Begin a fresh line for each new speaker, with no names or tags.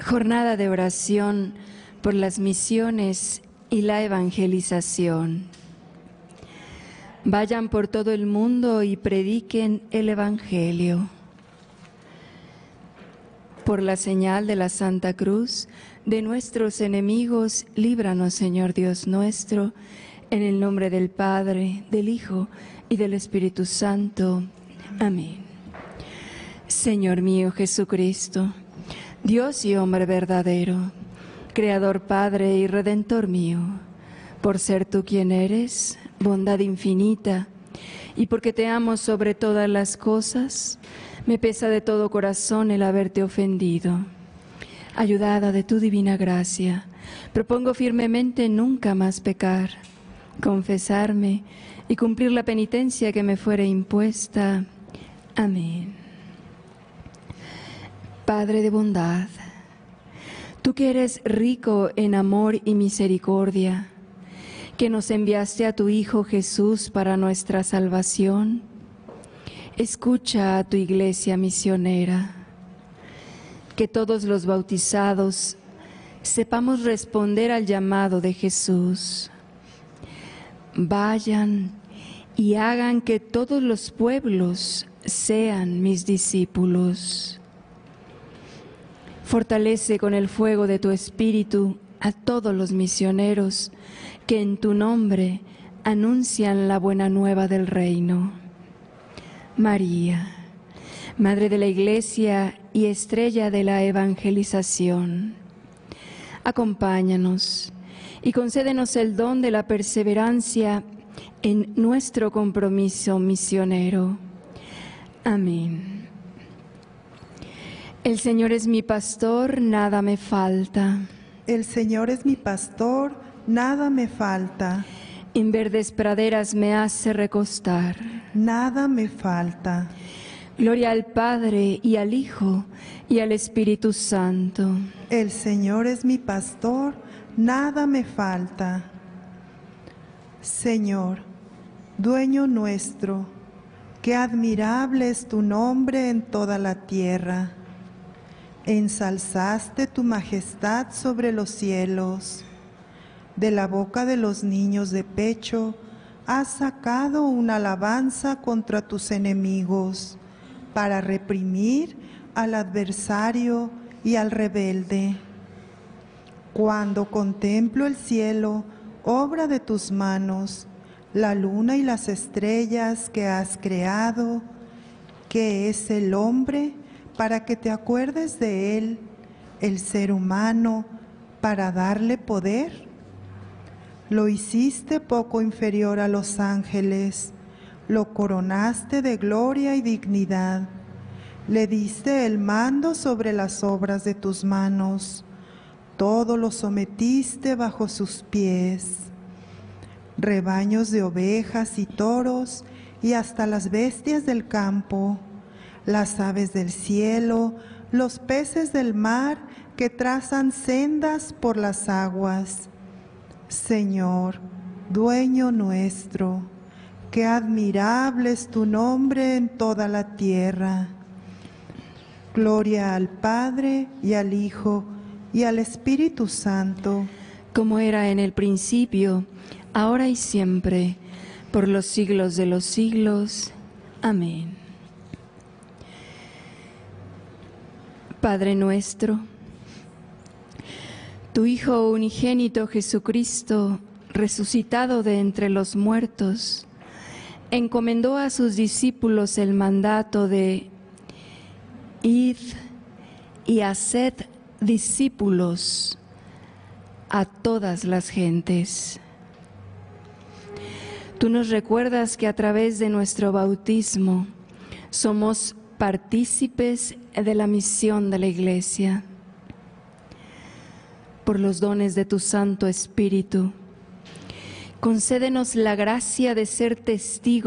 Jornada de oración por las misiones y la evangelización. Vayan por todo el mundo y prediquen el Evangelio. Por la señal de la Santa Cruz de nuestros enemigos, líbranos, Señor Dios nuestro, en el nombre del Padre, del Hijo y del Espíritu Santo. Amén. Señor mío Jesucristo, Dios y hombre verdadero, Creador, Padre y Redentor mío, por ser tú quien eres, bondad infinita, y porque te amo sobre todas las cosas, me pesa de todo corazón el haberte ofendido. Ayudada de tu divina gracia, propongo firmemente nunca más pecar, confesarme y cumplir la penitencia que me fuere impuesta. Amén. Padre de bondad, tú que eres rico en amor y misericordia, que nos enviaste a tu Hijo Jesús para nuestra salvación, escucha a tu iglesia misionera. Que todos los bautizados sepamos responder al llamado de Jesús. Vayan y hagan que todos los pueblos sean mis discípulos. Fortalece con el fuego de tu Espíritu a todos los misioneros que en tu nombre anuncian la buena nueva del reino. María, Madre de la Iglesia y estrella de la evangelización, acompáñanos y concédenos el don de la perseverancia en nuestro compromiso misionero. Amén. El Señor es mi pastor, nada me falta.
El Señor es mi pastor, nada me falta.
En verdes praderas me hace recostar.
Nada me falta.
Gloria al Padre y al Hijo y al Espíritu Santo.
El Señor es mi pastor, nada me falta. Señor, dueño nuestro, qué admirable es tu nombre en toda la tierra. Ensalzaste tu majestad sobre los cielos. De la boca de los niños de pecho has sacado una alabanza contra tus enemigos, para reprimir al adversario y al rebelde. Cuando contemplo el cielo, obra de tus manos, la luna y las estrellas que has creado, ¿qué es el hombre para que te acuerdes de él, el ser humano para darle poder? Lo hiciste poco inferior a los ángeles, lo coronaste de gloria y dignidad, le diste el mando sobre las obras de tus manos, todo lo sometiste bajo sus pies. Rebaños de ovejas y toros y hasta las bestias del campo, las aves del cielo, los peces del mar que trazan sendas por las aguas. Señor, dueño nuestro, qué admirable es tu nombre en toda la tierra. Gloria al Padre y al Hijo y al Espíritu Santo.
Como era en el principio, ahora y siempre, por los siglos de los siglos. Amén. Padre nuestro, tu Hijo unigénito Jesucristo, resucitado de entre los muertos, encomendó a sus discípulos el mandato de id y haced discípulos a todas las gentes. Tú nos recuerdas que a través de nuestro bautismo somos partícipes de la misión de la Iglesia. Por los dones de tu Santo Espíritu, concédenos la gracia de ser testigos